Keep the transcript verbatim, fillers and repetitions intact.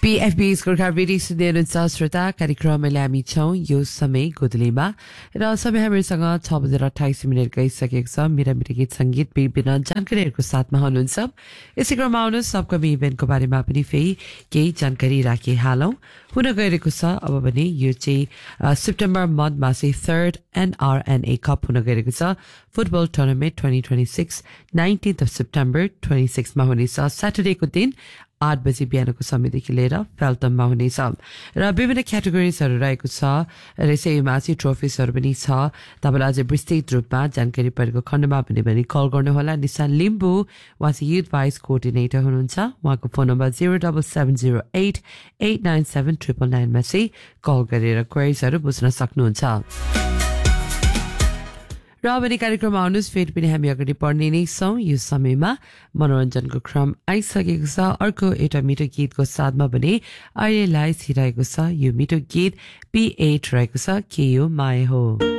पीएफबी's गोर्खाबेटी सुन्दै श्रोता कार्यक्रममा हामी छौं यो समय गोदलीमा र समय हामीसँग छ बजेर अट्ठाइस मिनट गइसकेको छ। मेरा मेरा गीत संगीत विभिन्न जानकारीहरूको साथमा हुनुहुन्छ। यसै क्रममा आउनुहोस् अपकमिङ इभेन्टको बारेमा पनि फेरि केही जानकारी राखिहालौं। हुन गइरहेको छ अब भने यो चाहिँ सेप्टेम्बर मन्थमा चाहिँ थर्ड एनआरएनए कप हुन गइरहेको छ। Football tournament twenty twenty six nineteenth of September twenty सिक्समा हुनेछ। स्याटरडेको दिन आठ बजे बिहानको समयदेखि लिएर फेल्टनमा हुनेछ र विभिन्न क्याटेगोरिजहरू रहेको छ र यसैमा चाहिँ ट्रोफिजहरू पनि छ। तपाईँलाई अझै विस्तृत रूपमा जानकारी परेको खण्डमा पनि भने कल गर्नुहोला। निशान लिम्बू उहाँ चाहिँ युथ भाइस कोअर्डिनेटर हुनुहुन्छ। उहाँको phone number zero double seven zero at at nine seven triple नाइनमा चाहिँ कल गरेर क्वेरिजहरू बुझ्न सक्नुहुन्छ। र अब कार्यक्रममा आउनुहोस् फेरि पनि हामी अगाडि बढ्ने नै छौं। यो समयमा मनोरञ्जनको क्रम आइसकेको छ। अर्को एउटा मिठो गीतको साथमा भने अहिले लाइसिरहेको छ। यो मिठो गीत पी एट रहेको छ के यो माया हो।